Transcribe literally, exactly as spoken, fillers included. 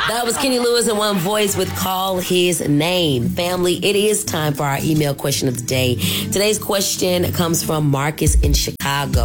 That was Kenny Lewis in one voice with Call His Name. Family, it is time for our email question of the day. Today's question comes from Marcus in Chicago.